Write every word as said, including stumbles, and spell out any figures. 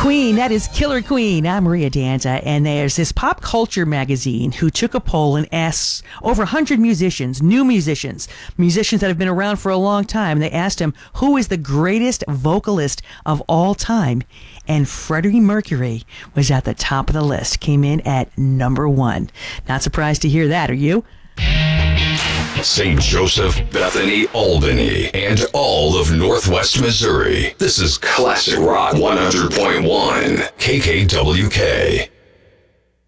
Queen, that is Killer Queen. I'm Maria Danta, and there's this pop culture magazine who took a poll and asked over one hundred musicians, new musicians, musicians that have been around for a long time. They asked them, who is the greatest vocalist of all time? And Freddie Mercury was at the top of the list, came in at number one. Not surprised to hear that, are you? Saint Joseph, Bethany, Albany, and all of Northwest Missouri. This is Classic Rock one hundred point one, K K W K.